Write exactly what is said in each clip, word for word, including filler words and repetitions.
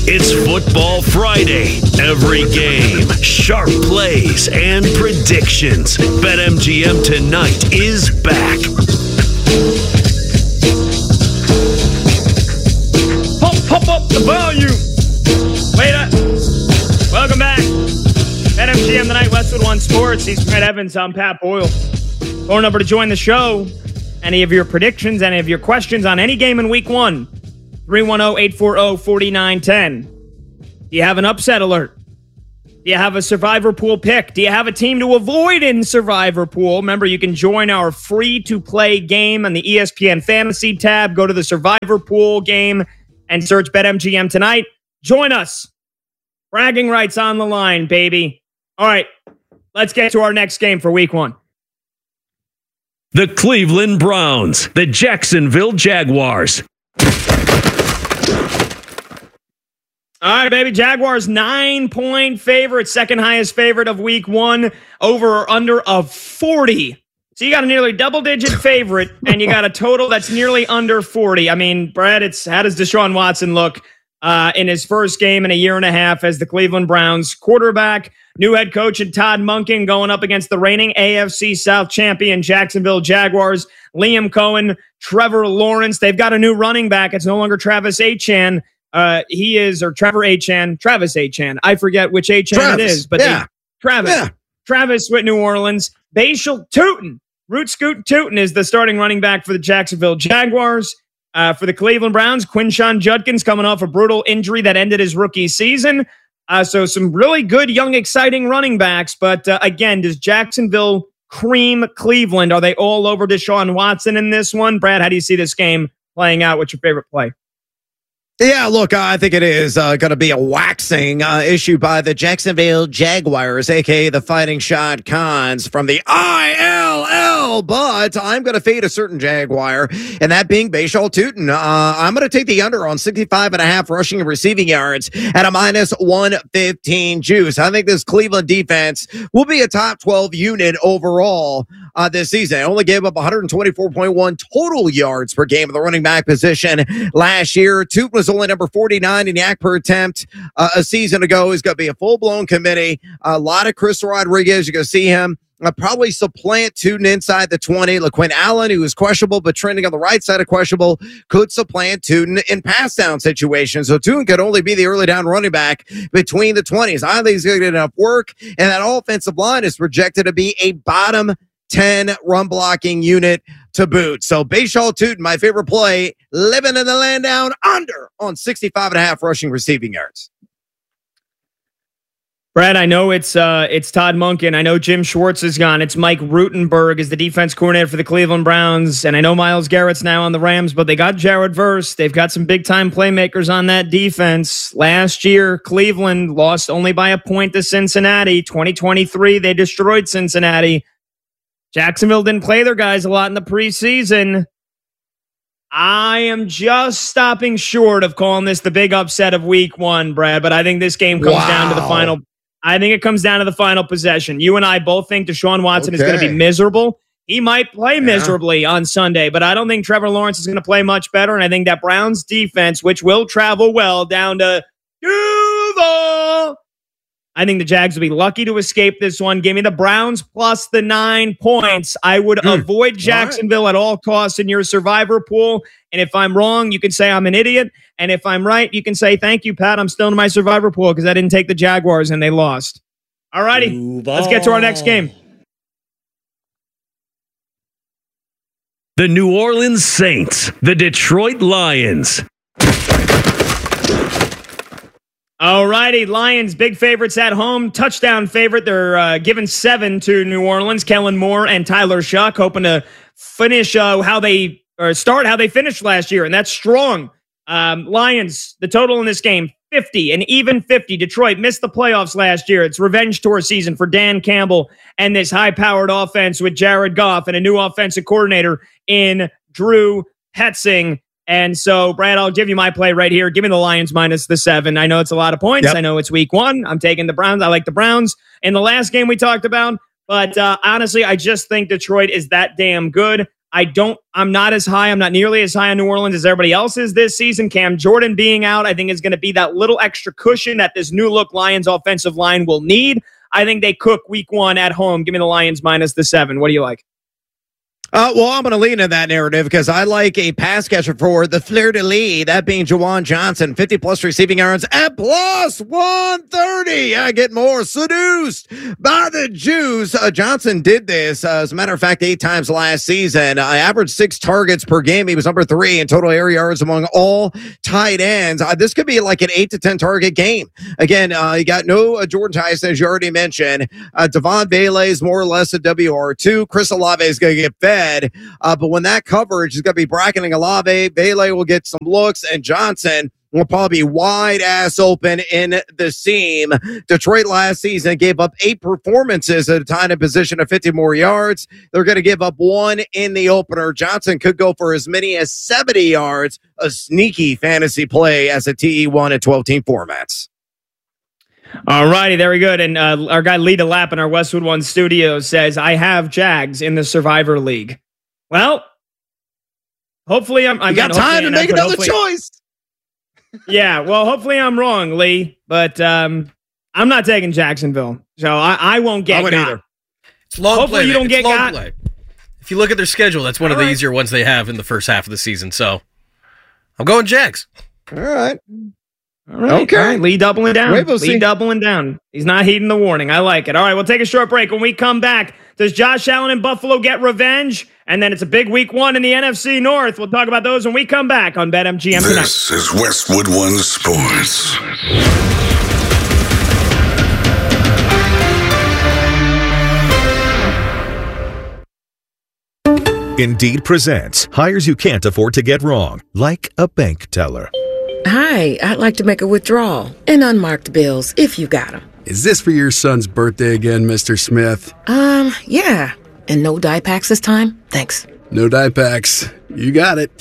It's Football Friday. Every game, sharp plays, and predictions. BetMGM Tonight is back. Pump, pump up the volume. Wait up. Welcome back. BetMGM Tonight, Westwood One Sports. He's Brett Evans. I'm Pat Boyle. Phone number to join the show. Any of your predictions, any of your questions on any game in week one. three one zero, eight four zero, four nine one zero. Do you have an upset alert? Do you have a Survivor Pool pick? Do you have a team to avoid in Survivor Pool? Remember, you can join our free-to-play game on the E S P N Fantasy tab. Go to the Survivor Pool game and search BetMGM Tonight. Join us. Bragging rights on the line, baby. All right, let's get to our next game for week one. The Cleveland Browns, the Jacksonville Jaguars. All right, baby. Jaguars, nine-point favorite, second highest favorite of week one, over or under of forty. So you got a nearly double-digit favorite, and you got a total that's nearly under forty. I mean, Brad, it's how does Deshaun Watson look uh, in his first game in a year and a half as the Cleveland Browns quarterback? New head coach and Todd Monken going up against the reigning A F C South champion Jacksonville Jaguars. Liam Cohen, Trevor Lawrence. They've got a new running back. It's no longer Travis Etienne. Uh, he is, or Trevor Etienne, Travis Etienne. I forget which Etienne it is, but yeah. they, Travis. Yeah. Travis with New Orleans. Bashal Tootin. Root Scoot Tootin is the starting running back for the Jacksonville Jaguars. Uh, for the Cleveland Browns, Quinshon Judkins coming off a brutal injury that ended his rookie season. Uh, so some really good, young, exciting running backs. But uh, again, does Jacksonville cream Cleveland? Are they all over Deshaun Watson in this one? Brad, how do you see this game playing out? What's your favorite play? Yeah, look, I think it is uh, going to be a waxing uh, issue by the Jacksonville Jaguars, a k a the Fighting Shad Khans from the I L L. But I'm going to fade a certain Jaguar, and that being Bashal Tootin. Uh, I'm going to take the under on sixty-five and a half rushing and receiving yards at a minus one fifteen juice. I think this Cleveland defense will be a top twelve unit overall uh, this season. They only gave up one twenty-four point one total yards per game of the running back position last year. Tootin was only number forty-nine in yak per attempt uh, a season ago. He's going to be a full-blown committee. A lot of Chris Rodriguez. You're going to see him uh, probably supplant Tootin inside the twenty. LaQuinn Allen, who is questionable but trending on the right side of questionable, could supplant Tootin in pass down situations. So Tootin could only be the early down running back between the twenties. I think he's going to get enough work, and that offensive line is projected to be a bottom ten run blocking unit to boot. So Bashal Tootin, my favorite play, living in the land down under on sixty-five and a half rushing receiving yards. Brad, I know it's uh, it's Todd Monken. I know Jim Schwartz is gone. It's Mike Rutenberg is the defense coordinator for the Cleveland Browns. And I know Myles Garrett's now on the Rams, but they got Jared Verse. They've got some big-time playmakers on that defense. Last year, Cleveland lost only by a point to Cincinnati. twenty twenty-three, they destroyed Cincinnati. Jacksonville didn't play their guys a lot in the preseason. I am just stopping short of calling this the big upset of week one, Brad, but I think this game comes wow. down to the final. I think it comes down to the final possession. You and I both think Deshaun Watson okay. is going to be miserable. He might play yeah. miserably on Sunday, but I don't think Trevor Lawrence is going to play much better, and I think that Browns defense, which will travel well down to Duval, I think the Jags will be lucky to escape this one. Give me the Browns plus the nine points. I would mm. avoid Jacksonville all right. at all costs in your Survivor Pool. And if I'm wrong, you can say I'm an idiot. And if I'm right, you can say, thank you, Pat. I'm still in my Survivor Pool because I didn't take the Jaguars and they lost. All righty, let's get to our next game. The New Orleans Saints, the Detroit Lions. All righty, Lions, big favorites at home. Touchdown favorite. They're uh, giving seven to New Orleans. Kellen Moore and Tyler Shuck hoping to finish uh, how they or start how they finished last year, and that's strong. Um, Lions, the total in this game, fifty, and even fifty. Detroit missed the playoffs last year. It's revenge tour season for Dan Campbell and this high-powered offense with Jared Goff and a new offensive coordinator in Drew Petzing. And so, Brad, I'll give you my play right here. Give me the Lions minus the seven. I know it's a lot of points. Yep. I know it's week one. I'm taking the Browns. I like the Browns in the last game we talked about. But uh, honestly, I just think Detroit is that damn good. I don't, I'm not as high. I'm not nearly as high on New Orleans as everybody else is this season. Cam Jordan being out, I think is going to be that little extra cushion that this new look Lions offensive line will need. I think they cook week one at home. Give me the Lions minus the seven. What do you like? Uh, well, I'm going to lean in that narrative because I like a pass catcher for the fleur-de-lis, that being Juwan Johnson, fifty plus receiving yards at plus one thirty. I get more seduced by the Jews. Uh, Johnson did this, uh, as a matter of fact, eight times last season. I uh, averaged six targets per game. He was number three in total air yards among all tight ends. Uh, this could be like an eight to ten target game. Again, uh, you got no uh, Jordan Tyson, as you already mentioned. Uh, Devon Bailey is more or less a W R two. Chris Olave is going to get fed. Uh, but when that coverage is going to be bracketing Olave, Bailey will get some looks, and Johnson will probably be wide ass open in the seam. Detroit last season gave up eight performances at a time in position of fifty more yards. They're going to give up one in the opener. Johnson could go for as many as seventy yards, a sneaky fantasy play as a T E one at twelve team formats. All righty, very good. And uh, our guy Lee DeLapp in our Westwood One studio says, I have Jags in the Survivor League. Well, hopefully I'm... I you got time to make another choice. Yeah, well, hopefully I'm wrong, Lee. But um, I'm not taking Jacksonville. So I, I won't get I got. either. It's long hopefully play. you don't it's get long got. Play. If you look at their schedule, that's one All of the right. easier ones they have in the first half of the season. So I'm going Jags. All right. All right. Okay. All right. Lee doubling down. Wait, we'll Lee see. doubling down. He's not heeding the warning. I like it. All right, we'll take a short break. When we come back, does Josh Allen and Buffalo get revenge? And then it's a big week one in the N F C North. We'll talk about those when we come back on BetMGM tonight. This is Westwood One Sports. Indeed presents hires you can't afford to get wrong, like a bank teller. Hi, I'd like to make a withdrawal. And unmarked bills, if you got them. Is this for your son's birthday again, Mister Smith? Um, yeah. And no dye packs this time? Thanks. No dye packs. You got it.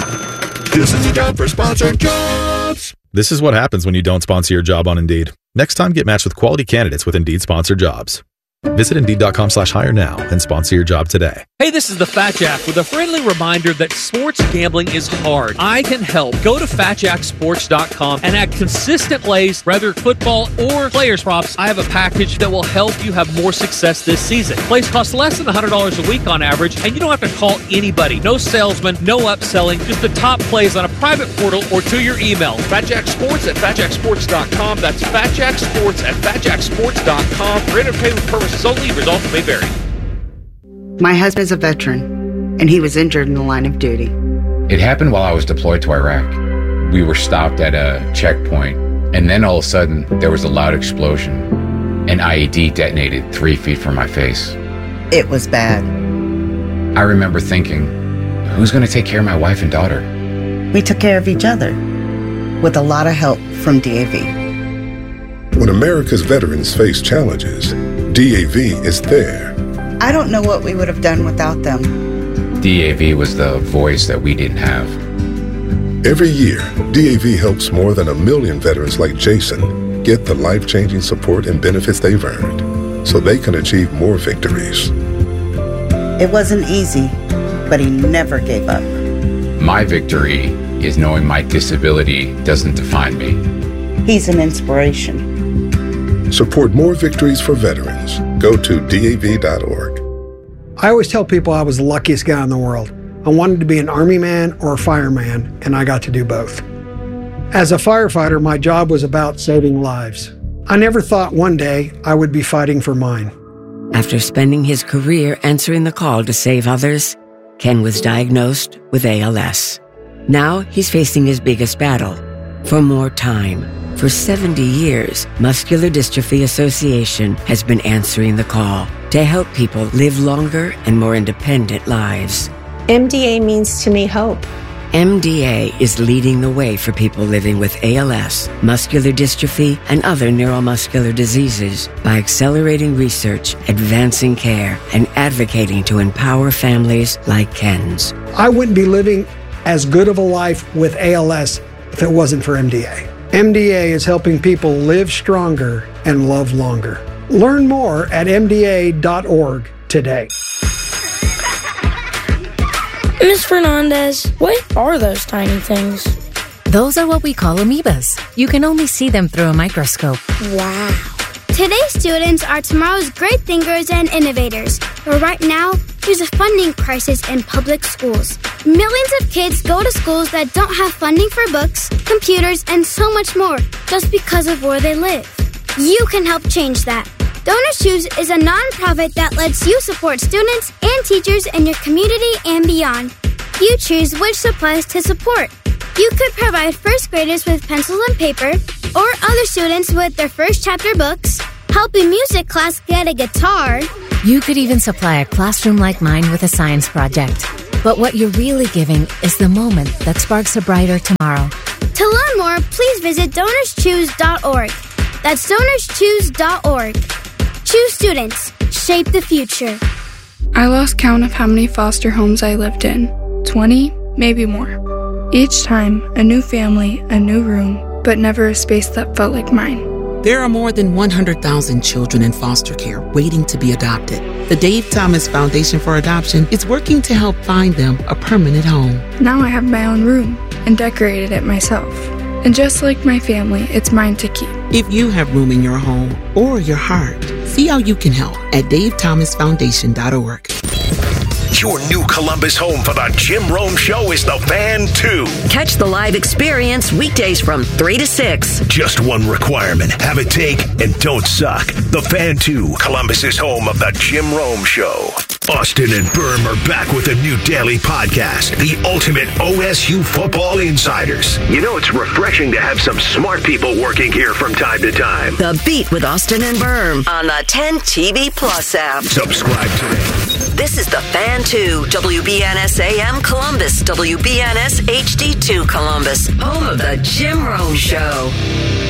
This is the job for sponsored jobs. This is what happens when you don't sponsor your job on Indeed. Next time, get matched with quality candidates with Indeed sponsored jobs. Visit Indeed.com slash hire now and sponsor your job today. Hey, this is the Fat Jack with a friendly reminder that sports gambling is hard. I can help. Go to fat jack sports dot com and add consistent plays, whether football or players props. I have a package that will help you have more success this season. Plays cost less than one hundred dollars a week on average, and you don't have to call anybody. No salesman, no upselling, just the top plays on a private portal or to your email. Fat Jack Sports at fat jack sports dot com. That's Fat Jack Sports at fat jack sports dot com. For entertainment purposes only, results may vary. My husband's a veteran, and he was injured in the line of duty. It happened while I was deployed to Iraq. We were stopped at a checkpoint, and then all of a sudden, there was a loud explosion. An I E D detonated three feet from my face. It was bad. I remember thinking, who's going to take care of my wife and daughter? We took care of each other, with a lot of help from D A V. When America's veterans face challenges, D A V is there. I don't know what we would have done without them. D A V was the voice that we didn't have. Every year, D A V helps more than a million veterans like Jason get the life-changing support and benefits they've earned so they can achieve more victories. It wasn't easy, but he never gave up. My victory is knowing my disability doesn't define me. He's an inspiration. Support more victories for veterans. Go to D A V dot org. I always tell people I was the luckiest guy in the world. I wanted to be an army man or a fireman, and I got to do both. As a firefighter, my job was about saving lives. I never thought one day I would be fighting for mine. After spending his career answering the call to save others, Ken was diagnosed with A L S. Now he's facing his biggest battle, for more time. For seventy years, Muscular Dystrophy Association has been answering the call to help people live longer and more independent lives. M D A means to me hope. M D A is leading the way for people living with A L S, muscular dystrophy, and other neuromuscular diseases by accelerating research, advancing care, and advocating to empower families like Ken's. I wouldn't be living as good of a life with A L S if it wasn't for M D A. M D A is helping people live stronger and love longer. Learn more at M D A dot org today. Miss Fernandez, what are those tiny things? Those are what we call amoebas. You can only see them through a microscope. Wow. Today's students are tomorrow's great thinkers and innovators. But right now, there's a funding crisis in public schools. Millions of kids go to schools that don't have funding for books, computers, and so much more just because of where they live. You can help change that. Donors Choose is a nonprofit that lets you support students and teachers in your community and beyond. You choose which supplies to support. You could provide first graders with pencils and paper, or other students with their first chapter books, help a music class get a guitar. You could even supply a classroom like mine with a science project. But what you're really giving is the moment that sparks a brighter tomorrow. To learn more, please visit donors choose dot org. That's donors choose dot org. Choose students. Shape the future. I lost count of how many foster homes I lived in. twenty, maybe more. Each time, a new family, a new room, but never a space that felt like mine. There are more than one hundred thousand children in foster care waiting to be adopted. The Dave Thomas Foundation for Adoption is working to help find them a permanent home. Now I have my own room and decorated it myself. And just like my family, it's mine to keep. If you have room in your home or your heart, see how you can help at dave thomas foundation dot org. Your new Columbus home for the Jim Rome Show is The Fan two. Catch the live experience weekdays from three to six. Just one requirement. Have a take and don't suck. The Fan two, Columbus's home of the Jim Rome Show. Austin and Berm are back with a new daily podcast, The Ultimate O S U Football Insiders. You know, it's refreshing to have some smart people working here from time to time. The Beat with Austin and Berm on the ten T V Plus app. Subscribe today. This is The Fan two, W B N S A M Columbus, W B N S H D two Columbus, home of the Jim Rome Show.